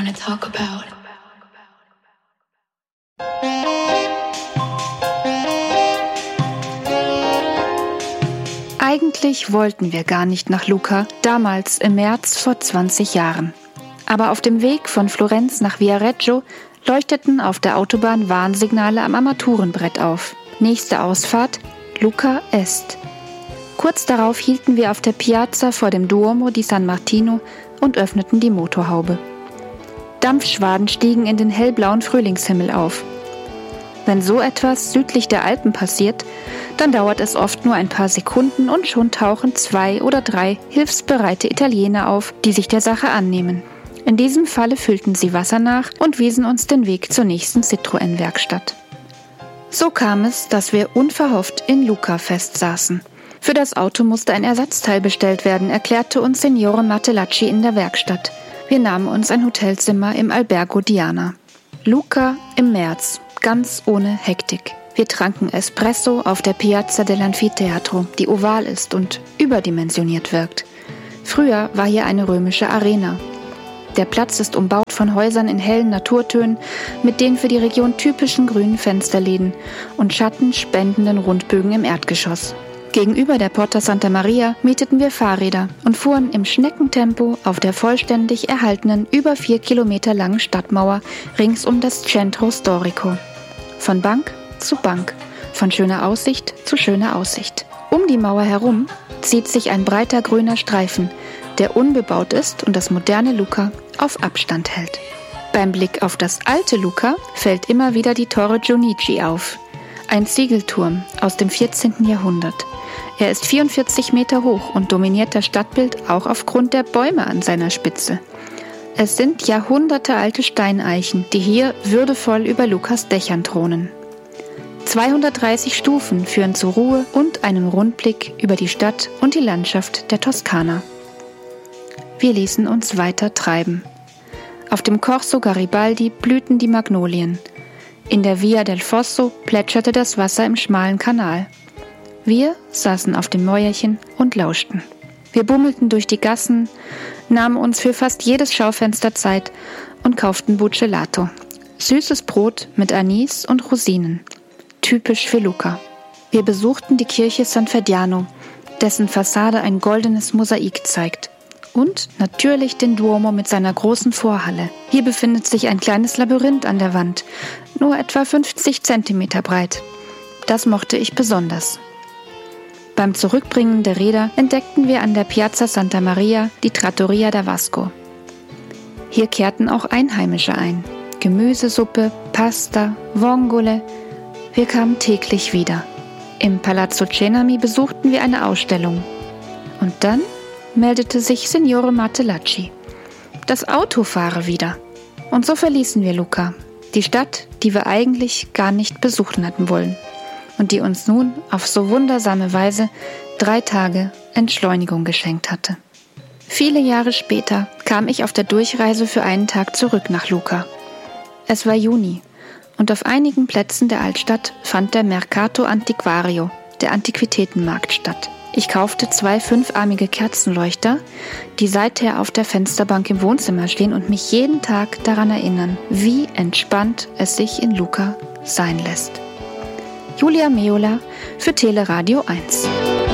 wanna talk about. Eigentlich wollten wir gar nicht nach Lucca, damals im März vor 20 Jahren. Aber auf dem Weg von Florenz nach Viareggio leuchteten auf der Autobahn Warnsignale am Armaturenbrett auf. Nächste Ausfahrt, Lucca Est. Kurz darauf hielten wir auf der Piazza vor dem Duomo di San Martino und öffneten die Motorhaube. Dampfschwaden stiegen in den hellblauen Frühlingshimmel auf. Wenn so etwas südlich der Alpen passiert, dann dauert es oft nur ein paar Sekunden und schon tauchen 2 oder 3 hilfsbereite Italiener auf, die sich der Sache annehmen. In diesem Falle füllten sie Wasser nach und wiesen uns den Weg zur nächsten Citroën-Werkstatt. So kam es, dass wir unverhofft in Lucca festsaßen. Für das Auto musste ein Ersatzteil bestellt werden, erklärte uns Signore Martellacci in der Werkstatt. Wir nahmen uns ein Hotelzimmer im Albergo Diana. Lucca im März, ganz ohne Hektik. Wir tranken Espresso auf der Piazza dell'Anfiteatro, die oval ist und überdimensioniert wirkt. Früher war hier eine römische Arena. Der Platz ist umbaut von Häusern in hellen Naturtönen mit den für die Region typischen grünen Fensterläden und schattenspendenden Rundbögen im Erdgeschoss. Gegenüber der Porta Santa Maria mieteten wir Fahrräder und fuhren im Schneckentempo auf der vollständig erhaltenen, über 4 Kilometer langen Stadtmauer rings um das Centro Storico. Von Bank zu Bank, von schöner Aussicht zu schöner Aussicht. Um die Mauer herum zieht sich ein breiter grüner Streifen, der unbebaut ist und das moderne Lucca auf Abstand hält. Beim Blick auf das alte Lucca fällt immer wieder die Torre Giunici auf, ein Ziegelturm aus dem 14. Jahrhundert. Er ist 44 Meter hoch und dominiert das Stadtbild auch aufgrund der Bäume an seiner Spitze. Es sind jahrhundertealte Steineichen, die hier würdevoll über Luccas Dächern thronen. 230 Stufen führen zur Ruhe und einen Rundblick über die Stadt und die Landschaft der Toskana. Wir ließen uns weiter treiben. Auf dem Corso Garibaldi blühten die Magnolien. In der Via del Fosso plätscherte das Wasser im schmalen Kanal. Wir saßen auf dem Mäuerchen und lauschten. Wir bummelten durch die Gassen, nahmen uns für fast jedes Schaufenster Zeit und kauften Buccellato. Süßes Brot mit Anis und Rosinen. Typisch für Lucca. Wir besuchten die Kirche San Frediano, dessen Fassade ein goldenes Mosaik zeigt. Und natürlich den Duomo mit seiner großen Vorhalle. Hier befindet sich ein kleines Labyrinth an der Wand, nur etwa 50 Zentimeter breit. Das mochte ich besonders. Beim Zurückbringen der Räder entdeckten wir an der Piazza Santa Maria die Trattoria da Vasco. Hier kehrten auch Einheimische ein. Gemüsesuppe, Pasta, Vongole. Wir kamen täglich wieder. Im Palazzo Cenami besuchten wir eine Ausstellung. Und dann meldete sich Signore Martellacci. Das Auto fahre wieder. Und so verließen wir Lucca, die Stadt, die wir eigentlich gar nicht besuchen hatten wollen und die uns nun auf so wundersame Weise 3 Tage Entschleunigung geschenkt hatte. Viele Jahre später kam ich auf der Durchreise für einen Tag zurück nach Lucca. Es war Juni und auf einigen Plätzen der Altstadt fand der Mercato Antiquario, der Antiquitätenmarkt, statt. Ich kaufte 2 5-armige Kerzenleuchter, die seither auf der Fensterbank im Wohnzimmer stehen und mich jeden Tag daran erinnern, wie entspannt es sich in Lucca sein lässt. Julia Meola für Teleradio 1.